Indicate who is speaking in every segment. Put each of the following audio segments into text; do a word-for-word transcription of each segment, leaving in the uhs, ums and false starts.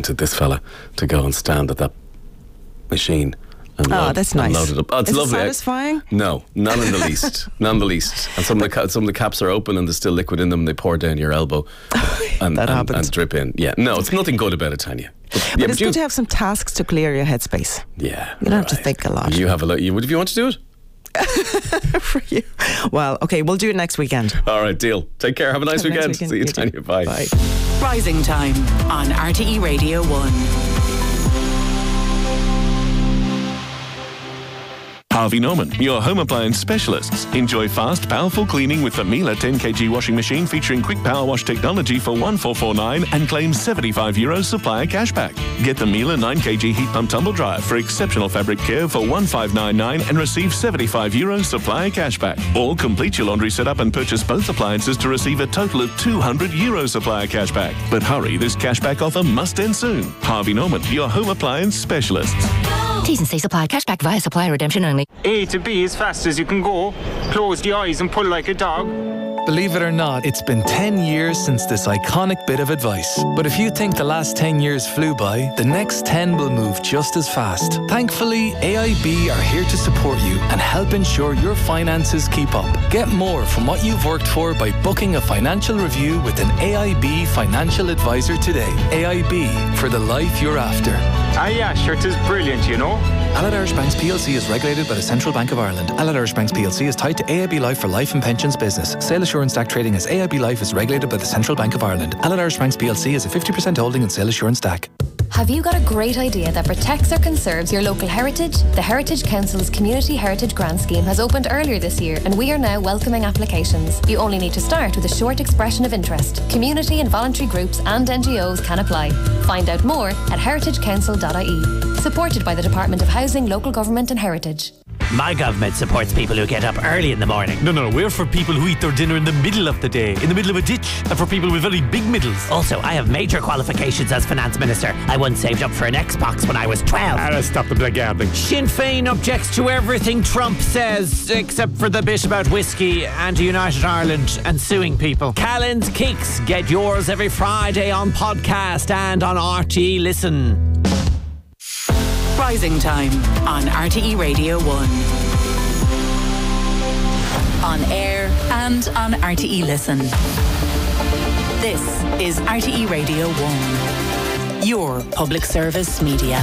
Speaker 1: wanted this fella to go and stand at that machine. And
Speaker 2: oh,
Speaker 1: load,
Speaker 2: that's nice.
Speaker 1: Load it up. Oh, it's
Speaker 2: Is
Speaker 1: lovely.
Speaker 2: it satisfying?
Speaker 1: No, none in the least. None in the least. And some of the ca- some of the caps are open and there's still liquid in them. And they pour down your elbow and,
Speaker 2: that
Speaker 1: and,
Speaker 2: happens.
Speaker 1: and drip in. Yeah, no, it's nothing good about it, Tanya. But,
Speaker 2: But
Speaker 1: yeah,
Speaker 2: it's
Speaker 1: but you,
Speaker 2: good to have some tasks to clear your headspace.
Speaker 1: Yeah,
Speaker 2: you don't have to
Speaker 1: right.
Speaker 2: think a lot.
Speaker 1: You have a lot. You would if you want to do it.
Speaker 2: For you. Well, okay, we'll do it next weekend.
Speaker 1: All right, deal. Take care. Have a nice
Speaker 2: Have a nice
Speaker 1: weekend.
Speaker 2: weekend.
Speaker 1: See you,
Speaker 2: You too.
Speaker 1: Tanya. Bye.
Speaker 2: Bye.
Speaker 3: Rising Time on R T E Radio one.
Speaker 4: Harvey Norman, your home appliance specialists. Enjoy fast, powerful cleaning with the Miele ten kilogram washing machine featuring quick power wash technology for one four four nine and claim seventy-five euros supplier cashback. Get the Miele nine kilogram heat pump tumble dryer for exceptional fabric care for one five nine nine and receive seventy-five euros supplier cashback. Or complete your laundry setup and purchase both appliances to receive a total of two hundred euros supplier cashback. But hurry, this cashback offer must end soon. Harvey Norman, your home appliance specialists.
Speaker 5: T's and C's apply. Cashback via supplier redemption only.
Speaker 6: A to B as fast as you can go. Close the eyes and pull like a dog.
Speaker 7: Believe it or not, it's been ten years since this iconic bit of advice. But if you think the last ten years flew by, the next ten will move just as fast. Thankfully, A I B are here to support you and help ensure your finances keep up. Get more from what you've worked for by booking a financial review with an A I B financial advisor today. A I B, for the life you're after.
Speaker 6: Ah yeah, sure, it is brilliant, you know.
Speaker 7: Allied Irish Banks P L C is regulated by the Central Bank of Ireland. Allied Irish Banks P L C is tied to A I B Life for life and pensions business. Sale Assurance D A C trading as A I B Life is regulated by the Central Bank of Ireland. Allied Irish Banks P L C is a fifty percent holding in Sale Assurance D A C.
Speaker 8: Have you got a great idea that protects or conserves your local heritage? The Heritage Council's Community Heritage Grant Scheme has opened earlier this year and we are now welcoming applications. You only need to start with a short expression of interest. Community and voluntary groups and N G Os can apply. Find out more at heritage council dot I E. Supported by the Department of Housing, Local Government and Heritage.
Speaker 9: My government supports people who get up early in the morning. No, no, we're for people who eat their dinner in the middle of the day, in the middle of a ditch, and for people with very big middles. Also, I have major qualifications as finance minister. I once saved up for an Xbox when I was twelve.
Speaker 10: Ah, stop the blackguarding.
Speaker 9: Sinn Féin objects to everything Trump says, except for the bit about whiskey and United Ireland and suing people. Callan's Kicks. Get yours every Friday on podcast and on R T E Listen.
Speaker 3: Rising Time on R T E Radio one. On air and on R T E Listen. This is R T E Radio one. Your public service media.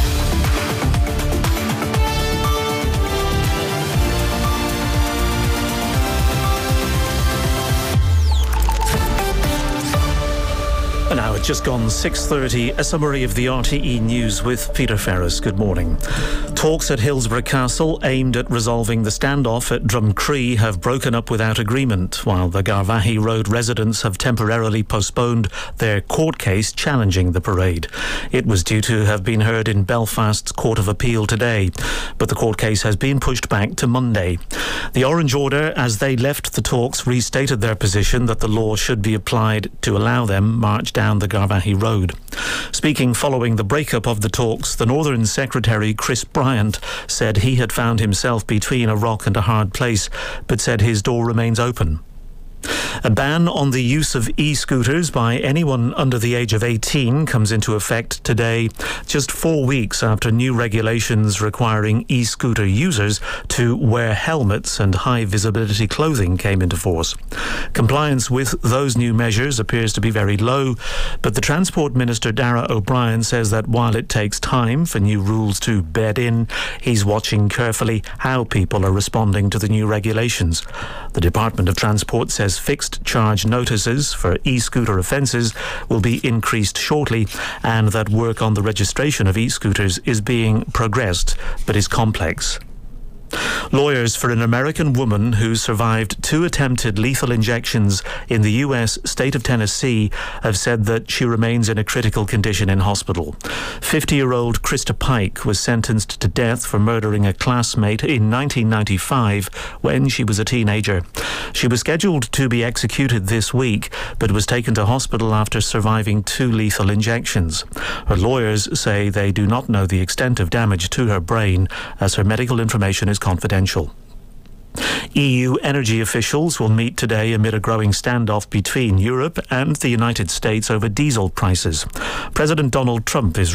Speaker 11: And now it's just gone six thirty, a summary of the R T E News with Peter Ferris. Good morning. Talks at Hillsborough Castle aimed at resolving the standoff at Drumcree have broken up without agreement, while the Garvaghey Road residents have temporarily postponed their court case challenging the parade. It was due to have been heard in Belfast's Court of Appeal today, but the court case has been pushed back to Monday. The Orange Order, as they left the talks, restated their position that the law should be applied to allow them march down the Garvaghey Road. Speaking following the breakup of the talks, the Northern Secretary Chris Bryant said he had found himself between a rock and a hard place, but said his door remains open. A ban on the use of e-scooters by anyone under the age of eighteen comes into effect today, just four weeks after new regulations requiring e-scooter users to wear helmets and high-visibility clothing came into force. Compliance with those new measures appears to be very low, but the Transport Minister Darragh O'Brien says that while it takes time for new rules to bed in, he's watching carefully how people are responding to the new regulations. The Department of Transport says fixed charge notices for e-scooter offences will be increased shortly, and that work on the registration of e-scooters is being progressed but is complex. Lawyers for an American woman who survived two attempted lethal injections in the U S state of Tennessee have said that she remains in a critical condition in hospital. fifty-year-old Krista Pike was sentenced to death for murdering a classmate in nineteen ninety-five when she was a teenager. She was scheduled to be executed this week, but was taken to hospital after surviving two lethal injections. Her lawyers say they do not know the extent of damage to her brain, as her medical information is confidential. E U energy officials will meet today amid a growing standoff between Europe and the United States over diesel prices. President Donald Trump is